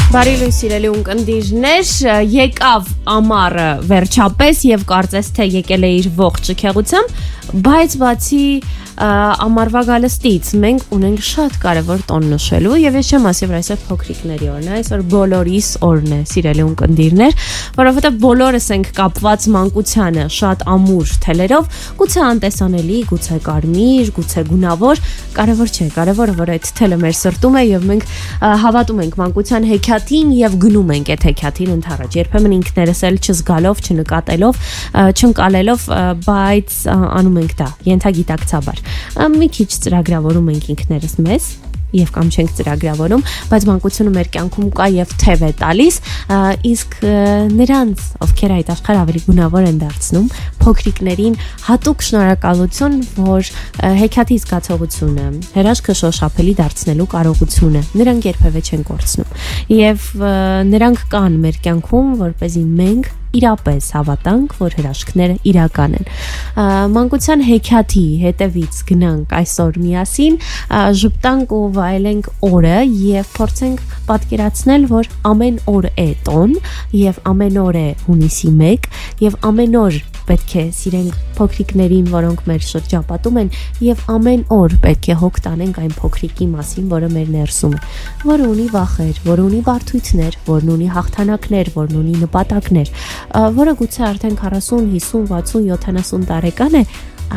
Բարի լույս սիրելի ունկնդիրներ, եկավ ամառը վերջապես եւ կարծես թե եկել է իր ողջ ճքեղությամբ, բայց բացի ամառվա գալստից մենք ունենք շատ կարևոր տոն նշելու եւ ես չեմ ասի, որ այսօր փոքրիկների օրն է, այսօր բոլորիս օրն է, սիրելի ունկնդիրներ, որովհետեւ բոլորս ենք կապված մանկությանը շատ ամուր թելերով, գուցե անտեսանելի, գուցե կարմիր, գուցե գունավոր, կարևոր չէ, կարևորը որ այդ թելը մեր սրտում է եւ մենք հավատում ենք մանկության հեքիաթին եւ գնում ենք այդ հեքիաթին ընդառաջ, երբեմն ինքներս էլ չզգալով, չնկատելով, չընկալելով, բայց անում ենք դա ենթագիտակցաբար մի քիչ ծրագրավորում ենք ինքներս մեզ եւ կամ չենք ծրագրավորում, բայց մանկությունը մեր կյանքում կա եւ թև է տալիս, իսկ նրանց, ովքեր այդ աշխարհը ավելի գունավոր են դարձնում, փոքրիկներին հատուկ շնորհակալություն, որ հեքիաթի զգացողությունը, հրաշքը շոշափելի դարձնելու կարողությունը, նրանք երբևէ չեն կորցնում։ Եվ նրանք կան մեր կյանքում, որպեսզի մենք իրապես հավատանք, որ հրաշքները իրական են։ Մանկության հեքիաթի հետևից գնանք այսօր միասին, ժպտանք ու վայելենք օրը եւ փորձենք պատկերացնել, որ ամեն օր է տոն եւ ամեն օր է հունիսի 1 եւ ամեն օր պետք է սիրենք փոքրիկներին, որոնք մեր շրջապատում են եւ ամեն օր պետք է հոգ տանենք այն փոքրիկի մասին, որը մեր ներսում է, որը ունի վախեր, որը ունի բարդություններ, որն ունի հաղթանակներ, որն ունի նպատակներ, որը գուցե արդեն 40, 50, 60, 70 տարեկան է,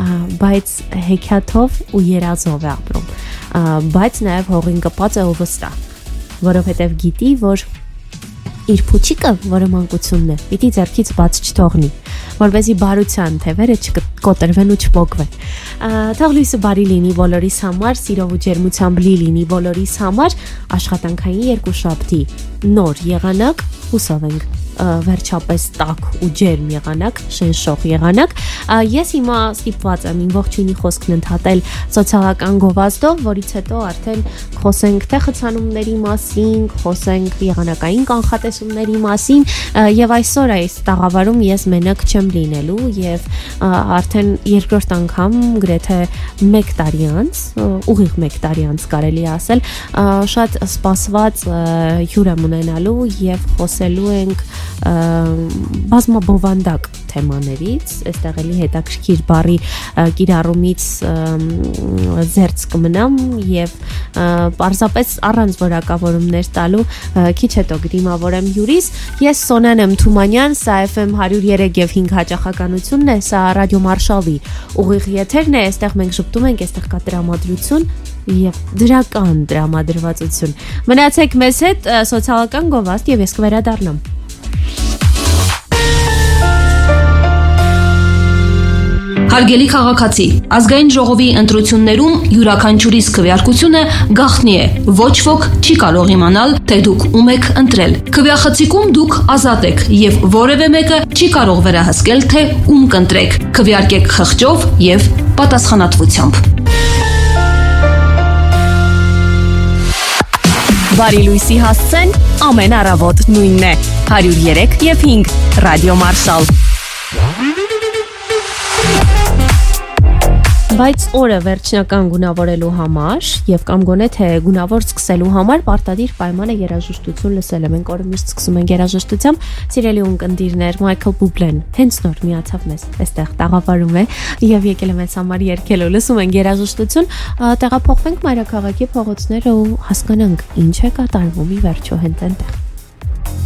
բայց հեքիաթով ու երազով է ապրում, բայց նաև հողին կպած է ու վստահ, որովհետև գիտի, որ իր փուչիկը, որը մանկությունն է, պիտի ձեռքից բաց չթողնի, որպեսզի բարության թևերը չկոտրվեն ու չփոկվեն։ Թող լույսը բարի լինի բոլորիս համար, սիրով ու ջերմությամբ լի լինի բոլորիս համար, աշխատանքային երկուշաբթի նոր եղանակ, հուսով ենք վերջապես տաք ու ջերմ եղանակ, շնշող եղանակ։ Ես հիմա ստիպված եմ իմ ողջույնի խոսքն ընդհատել սոցիալական գովազդով, որից հետո արդեն խոսենք թե խցանումների մասին, խոսենք եղանակային կանխատեսումների մասին, եւ այսօր այս տաղավարում ես մենակ չեմ լինելու եւ արդեն երկրորդ անգամ գրեթե 1 տարի անց, ուղիղ 1 տարի անց կարելի է ասել, շատ սպասված հյուր եմ ունենալու եւ խոսելու ենք բազմաբովանդակ թեմաներից, այստեղ էլի հետաքրքիր բառի կիրառումից զերծ կմնամ եւ պարզապես առանց որակավորումներ տալու քիչ հետո գրիմավորեմ հյուրիս։ Ես Սոնան եմ Թումանյան, սա FM 103 եւ 5 հաճախականությունն է, սա ռադիո Մարշալի ուղիղ եթերն է, այստեղ մենք շփտում ենք, այստեղ կա տրամադրություն եւ դրական տրամադրվածություն։ Մնացեք մեզ հետ, սոցիալական գովազդ եւ ես կվերադառնամ։ Հարգելի քաղաքացի, ազգային ժողովի ընտրություններում յուրաքանչյուրիս քվեարկությունը գաղտնի է։ Ոչ ոք չի կարող իմանալ, թե դուք ում եք ընտրել։ Քվեախցիկում դուք ազատ եք եւ որևէ մեկը չի կարող վերահսկել, թե ում կընտրեք։ Քվեարկեք խղճով եւ պատասխանատվությամբ։ Բարի լույսի հասցեն ամեն առավոտ նույնն է 103 եւ 5 ռադիո Մարշալ։ Բայց օրը վերջնական գունավորելու համար եւ կամ գոնե թե գունավոր սկսելու համար պարտադիր պայման է երաժշտություն լսելը։ Մենք օրը միշտ սկսում ենք երաժշտությամբ։ Սիրելի ունկնդիրներ, Մայքլ Բուբլեն հենց նոր միացավ մեզ, այստեղ տաղավարում է եւ եկել է մեզ համար երգելու։ Լսում ենք երաժշտություն, տեղափոխվենք մայրաքաղաքի փողոցները ու հասկանանք ինչ է կատարվում ի վերջո հենց այնտեղ։